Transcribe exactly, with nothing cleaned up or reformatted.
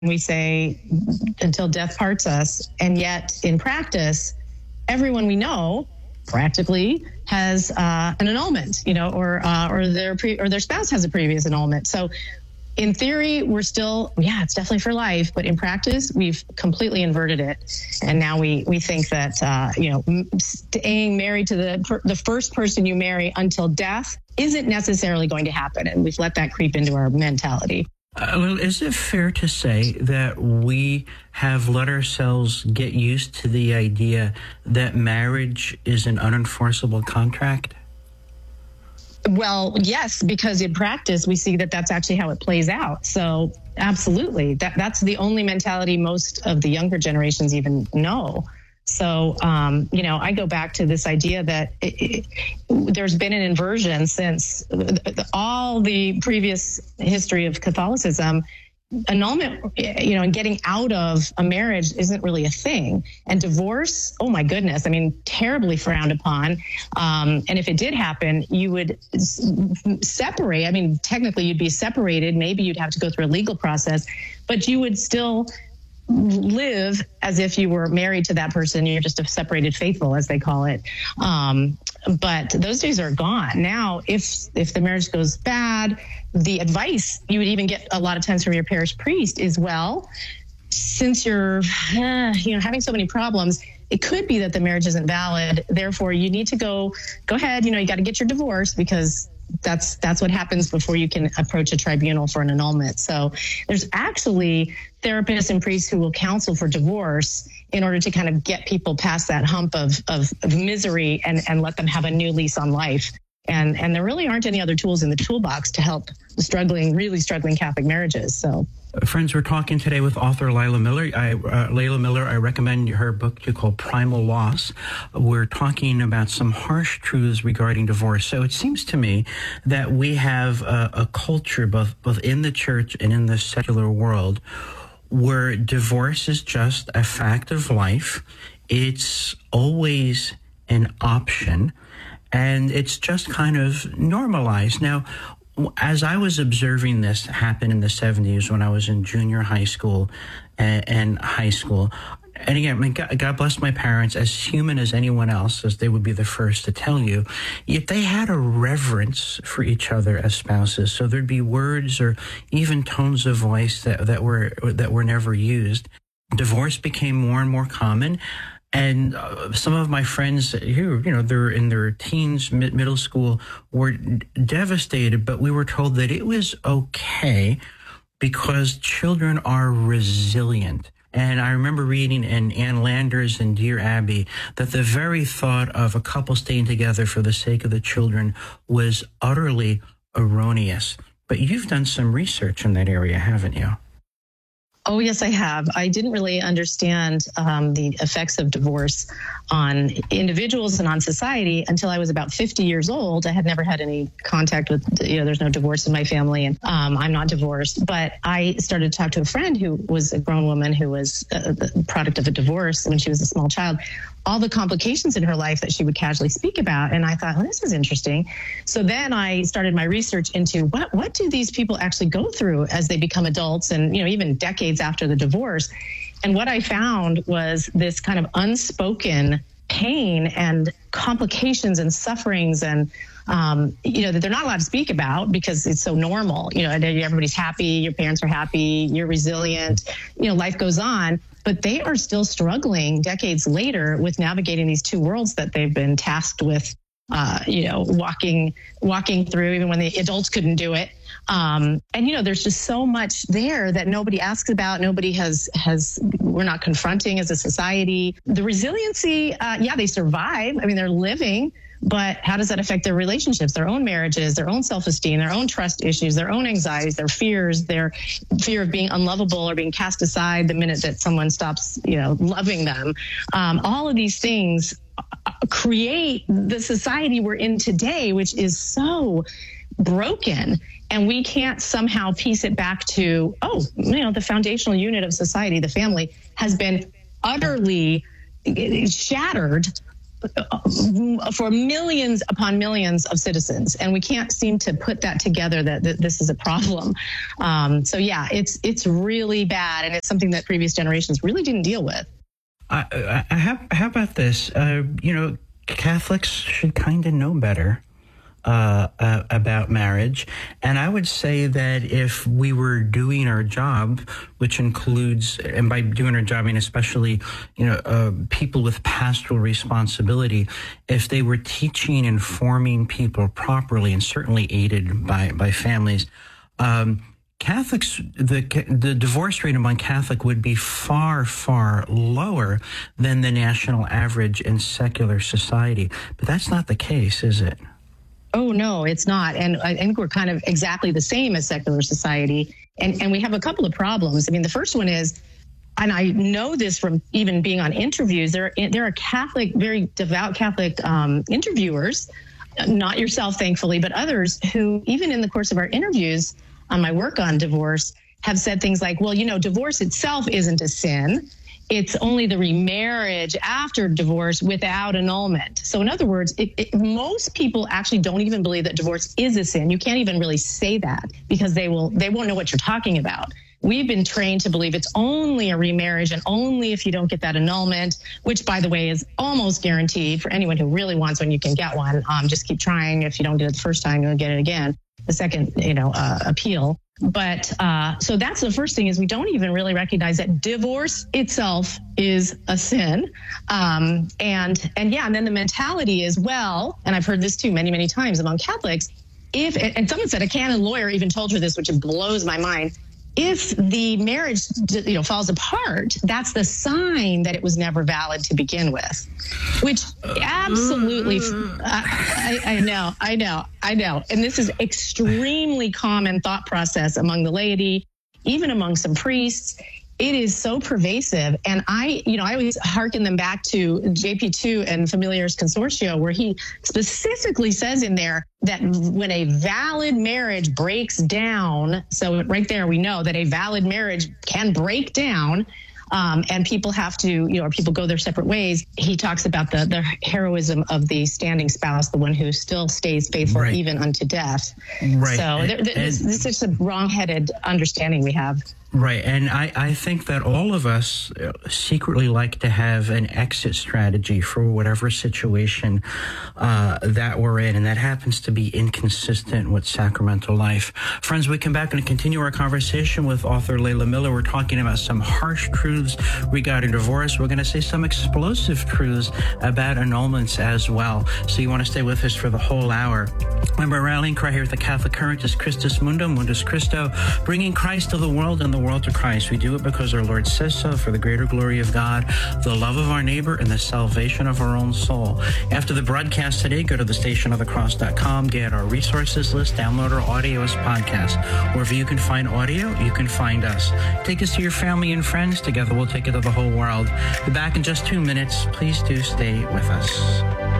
We say until death parts us. And yet in practice, everyone we know practically has uh, an annulment, you know, or uh, or their pre- or their spouse has a previous annulment. So in theory, we're still, yeah, it's definitely for life. But in practice, we've completely inverted it. And now we we think that, uh, you know, staying married to the per- the first person you marry until death isn't necessarily going to happen. And we've let that creep into our mentality. Uh, well, is it fair to say that we have let ourselves get used to the idea that marriage is an unenforceable contract? Well, yes, because in practice, we see that that's actually how it plays out. So absolutely, that that's the only mentality most of the younger generations even know. So, um, you know, I go back to this idea that it, it, there's been an inversion since all the previous history of Catholicism. Annulment, you know, and getting out of a marriage isn't really a thing. And divorce, oh my goodness, I mean, terribly frowned upon. Um, and if it did happen, you would s- separate. I mean, technically you'd be separated. Maybe you'd have to go through a legal process, but you would still live as if you were married to that person. You're just a separated faithful, as they call it. Um, but those days are gone. Now, if if the marriage goes bad, the advice you would even get a lot of times from your parish priest is, well, since you're uh, you know having so many problems, it could be that the marriage isn't valid. Therefore, you need to go go ahead. You know, you got to get your divorce, because that's that's what happens before you can approach a tribunal for an annulment. So there's actually therapists and priests who will counsel for divorce in order to kind of get people past that hump of of, of misery and, and let them have a new lease on life. And and there really aren't any other tools in the toolbox to help struggling, really struggling Catholic marriages. So. Friends, we're talking today with author Lila Miller. I, uh, Layla Miller, I recommend her book to called Primal Loss. We're talking about some harsh truths regarding divorce. So it seems to me that we have a, a culture, both both in the church and in the secular world, where divorce is just a fact of life. It's always an option, and it's just kind of normalized. Now, as I was observing this happen in the seventies when I was in junior high school and, and high school, and again, I mean, God, God bless my parents, as human as anyone else, as they would be the first to tell you, yet they had a reverence for each other as spouses. So there'd be words or even tones of voice that, that were that were never used. Divorce became more and more common. And uh, some of my friends who, you know, they're in their teens, mid- middle school, were d- devastated, but we were told that it was okay because children are resilient. And I remember reading in Ann Landers and Dear Abby that the very thought of a couple staying together for the sake of the children was utterly erroneous. But you've done some research in that area, haven't you? Oh, yes, I have. I didn't really understand um, the effects of divorce on individuals and on society until I was about fifty years old. I had never had any contact with, you know, there's no divorce in my family, and um, I'm not divorced. But I started to talk to a friend who was a grown woman who was a, the product of a divorce when she was a small child. All the complications in her life that she would casually speak about. And I thought, well, this is interesting. So then I started my research into what, what do these people actually go through as they become adults and, you know, even decades after the divorce. And what I found was this kind of unspoken pain and complications and sufferings and, um, you know, that they're not allowed to speak about because it's so normal. You know, everybody's happy, your parents are happy, you're resilient, you know, life goes on. But they are still struggling decades later with navigating these two worlds that they've been tasked with, uh, you know, walking walking through, even when the adults couldn't do it. Um, and, you know, there's just so much there that nobody asks about. Nobody has, has we're not confronting as a society. The resiliency, uh, yeah, they survive. I mean, they're living. But how does that affect their relationships, their own marriages, their own self-esteem, their own trust issues, their own anxieties, their fears, their fear of being unlovable or being cast aside the minute that someone stops, you know, loving them? Um, all of these things create the society we're in today, which is so broken. And we can't somehow piece it back to, oh, you know, the foundational unit of society, the family, has been utterly shattered for millions upon millions of citizens, and we can't seem to put that together that, that this is a problem. Um, so yeah, it's it's really bad, and it's something that previous generations really didn't deal with. I, I, how, how about this? Uh, you know, Catholics should kind of know better uh, uh, about marriage. And I would say that if we were doing our job, which includes, and by doing our job, I mean especially, you know, uh, people with pastoral responsibility, if they were teaching and forming people properly, and certainly aided by, by families, um, Catholics, the the divorce rate among Catholic would be far, far lower than the national average in secular society. But that's not the case, is it? Oh, no, it's not. And I think we're kind of exactly the same as secular society. And, and we have a couple of problems. I mean, the first one is, and I know this from even being on interviews, there are, there are Catholic, very devout Catholic um, interviewers, not yourself, thankfully, but others who, even in the course of our interviews on my work on divorce, have said things like, well, you know, divorce itself isn't a sin. It's only the remarriage after divorce without annulment. So in other words, it, it, most people actually don't even believe that divorce is a sin. You can't even really say that because they will they won't know what you're talking about. We've been trained to believe it's only a remarriage and only if you don't get that annulment, which, by the way, is almost guaranteed for anyone who really wants one. You can get one. Um, just keep trying. If you don't get it the first time, you'll get it again. The second, you know, uh, appeal. But uh, so that's the first thing is we don't even really recognize that divorce itself is a sin. Um, and and yeah, and then the mentality is, well, and I've heard this too many, many times among Catholics, if, and someone said a canon lawyer even told her this, which blows my mind. If the marriage, you know, falls apart, that's the sign that it was never valid to begin with, which absolutely, I, I, I know, I know, I know. And this is extremely common thought process among the laity, even among some priests. It is so pervasive. And I, you know, I always hearken them back to J P two and Familiaris Consortio, where he specifically says in there that when a valid marriage breaks down, so right there we know that a valid marriage can break down, um, and people have to, you know, or people go their separate ways. He talks about the, the heroism of the standing spouse, the one who still stays faithful right. even unto death. Right. So and, there, there, and, this, this is a wrong-headed understanding we have. Right. And I, I think that all of us secretly like to have an exit strategy for whatever situation uh, that we're in. And that happens to be inconsistent with sacramental life. Friends, we come back and continue our conversation with author Leila Miller. We're talking about some harsh truths regarding divorce. We're going to say some explosive truths about annulments as well. So you want to stay with us for the whole hour. Remember, our rallying cry here at the Catholic Current is Christus Mundum, Mundus Christo, bringing Christ to the world and the world to Christ. We do it because our Lord says so, for the greater glory of God, the love of our neighbor, and the salvation of our own soul. After the broadcast today, go to the station of the cross dot com, get our resources list, download our audio as podcast. Wherever you can find audio, you can find us. Take us to your family and friends. Together we'll take it to the whole world. Be back in just two minutes. Please do stay with us.